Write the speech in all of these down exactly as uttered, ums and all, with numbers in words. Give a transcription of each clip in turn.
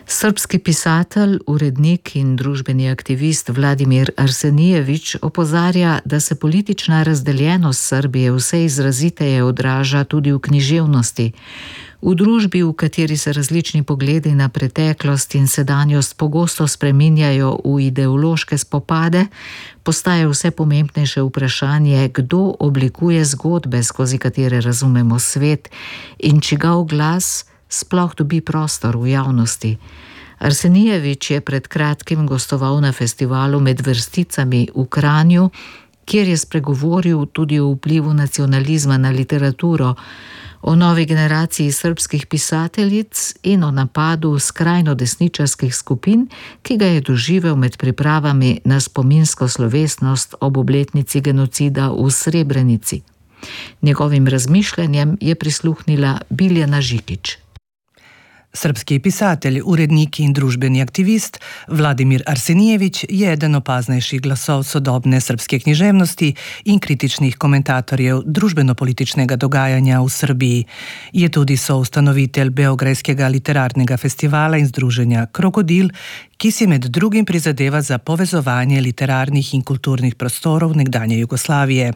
Srbski pisatelj, urednik in družbeni aktivist Vladimir Arsenijevič opozarja, da se politična razdeljenost Srbije vse izraziteje odraža tudi v književnosti. V družbi, v kateri se različni pogledi na preteklost in sedanjost pogosto spreminjajo v ideološke spopade, postaje vse pomembnejše vprašanje, kdo oblikuje zgodbe, skozi katere razumemo svet in čigav glas sploh dobi prostor v javnosti. Arsenijevič je pred kratkim gostoval na festivalu Med vrsticami v Kranju, kjer je spregovoril tudi o vplivu nacionalizma na literaturo, o novi generaciji srbskih pisateljic in o napadu skrajno desničarskih skupin, ki ga je doživel med pripravami na spominsko slovesnost ob obletnici genocida v Srebrenici. Njegovim razmišljanjem je prisluhnila Biljana Žikić. Srbski pisatelj, urednik in družbeni aktivist Vladimir Arsenijevič je eden opaznejših glasov sodobne srbske književnosti in kritičnih komentatorjev družbeno-političnega dogajanja v Srbiji. Je tudi soustanovitelj Beograjskega literarnega festivala in združenja Krokodil, ki si med drugim prizadeva za povezovanje literarnih in kulturnih prostorov nekdanje Jugoslavije.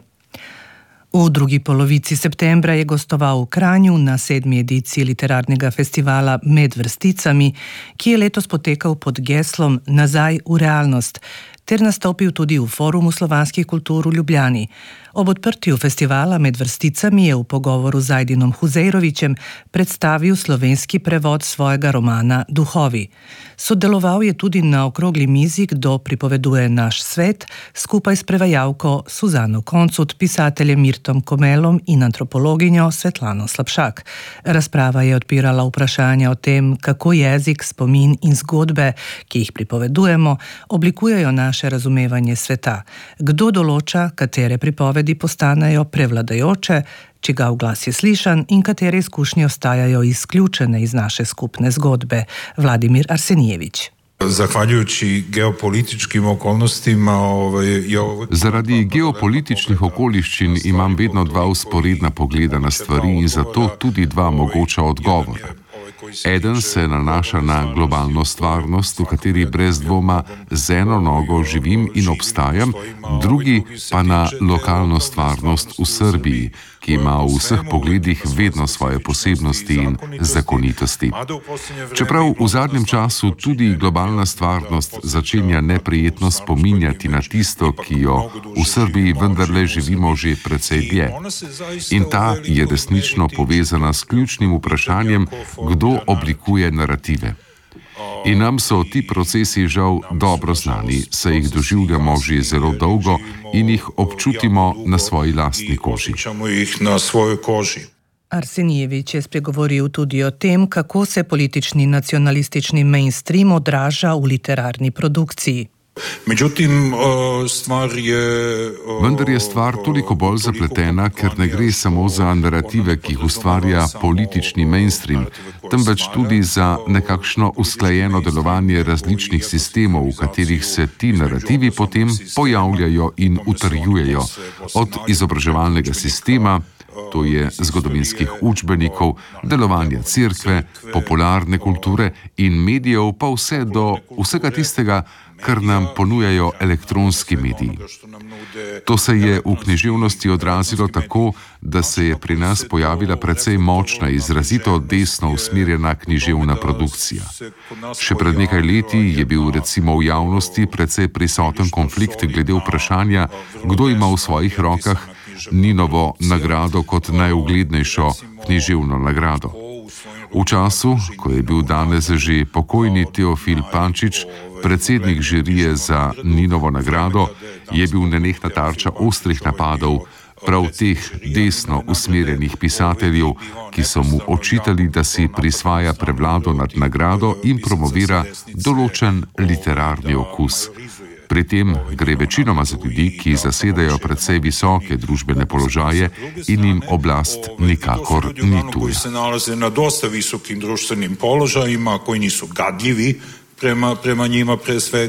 V drugi polovici septembra je gostoval v Kranju na sedmi ediciji literarnega festivala Med vrsticami, ki je letos potekal pod geslom Nazaj v realnost, ter nastopil tudi v Forumu slovanskih kultur v Ljubljani. Ob odprtju festivala Med vrsticami je v pogovoru z Ajdinom Huzeirovićem predstavil slovenski prevod svojega romana Duhovi. Sodeloval je tudi na okrogli mizi Kdo pripoveduje naš svet, skupaj s prevajalko Suzano Koncut, pisateljem Mirtom Komelom in antropologinjo Svetlano Slapšak. Razprava je odpirala vprašanja o tem, kako jezik, spomin in zgodbe, ki jih pripovedujemo, oblikujejo naše razumevanje sveta. Kdo določa, katere pripovedi postanejo prevladajoče, čigav glas je slišan in katere izkušnje ostajajo izključene iz naše skupne zgodbe. Vladimir Arsenijevič. Zahvaljujući geopolitičkim okolnostima... Ovaj, je ovo... Zaradi geopolitičnih okoliščin imam vedno dva usporedna pogleda na stvari in zato tudi dva mogoča odgovora. Eden se nanaša na globalno stvarnost, v kateri brez dvoma z eno nogo živim in obstajam, drugi pa na lokalno stvarnost v Srbiji, ki ima v vseh pogledih vedno svoje posebnosti in zakonitosti. Čeprav v zadnjem času tudi globalna stvarnost začenja neprijetno spominjati na tisto, ki jo v Srbiji vendarle živimo že precej dlje. In ta je resnično povezana s ključnim vprašanjem, kdo oblikuje narative. In nam so ti procesi žal dobro znani, saj jih doživljamo že zelo dolgo in jih občutimo na svoji lastni koži. Arsenijevič je spregovoril tudi o tem, kako se politični nacionalistični mainstream odraža v literarni produkciji. Međutim, stvar je... Vendar je stvar toliko bolj zapletena, ker ne gre samo za narative, ki jih ustvarja politični mainstream, temveč tudi za nekakšno usklajeno delovanje različnih sistemov, v katerih se ti narativi potem pojavljajo in utrjujejo, od izobraževalnega sistema, to je zgodovinskih učbenikov, delovanja cerkve, popularne kulture in medijev, pa vse do vsega tistega, kar nam ponujajo elektronski mediji. To se je v književnosti odrazilo tako, da se je pri nas pojavila precej močna, izrazito desno usmerjena književna produkcija. Še pred nekaj leti je bil recimo v javnosti precej prisoten konflikt glede vprašanja, kdo ima v svojih rokah Ninovo nagrado kot najuglednejšo književno nagrado. V času, ko je bil danes že pokojni Teofil Pančič, predsednik žirije za Ninovo nagrado, je bil nenehna tarča ostrih napadov prav teh desno usmerjenih pisateljev, ki so mu očitali, da si prisvaja prevlado nad nagrado in promovira določen literarni okus. Pri tem gre večinoma za ljudi, ki zasedajo precej visoke družbene položaje in jim oblast nikakor ni tuja. Koji se nalaze na dosta visokim društvenim položajima, koji nisu gadljivi prema, prema njima pre svega.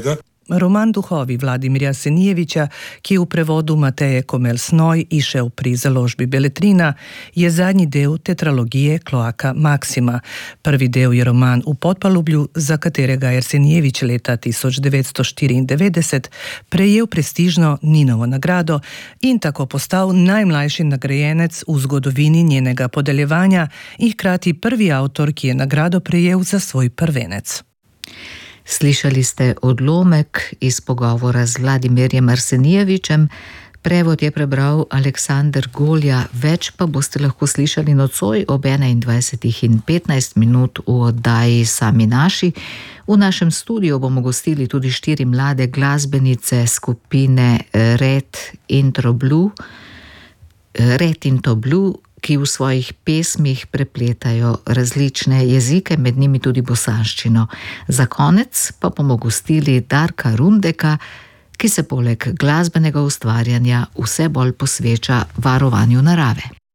Roman Duhovi Vladimirja Arsenijeviča, ki v prevodu Mateje Komel-Snoj išel pri založbi Beletrina, je zadnji del tetralogije Kloaka Maxima. Prvi del je roman V podpalublju, za katerega je Arsenijevič leta tisoč devetsto štiriindevetdeset prejel prestižno Ninovo nagrado in tako postal najmlajši nagrajenec v zgodovini njenega podeljevanja in hkrati prvi avtor, ki je nagrado prejel za svoj prvenec. Slišali ste odlomek iz pogovora z Vladimirjem Arsenijevičem, prevod je prebral Aleksander Golja, več pa boste lahko slišali nocoj ob enaindvajsetih in petnajst minut v oddaji Sami naši. V našem studiu bomo gostili tudi štiri mlade glasbenice skupine Red Intro Blue, Red Into Blue, ki v svojih pesmih prepletajo različne jezike, med njimi tudi bosanščino. Za konec pa bomo gostili Darka Rundeka, ki se poleg glasbenega ustvarjanja vse bolj posveča varovanju narave.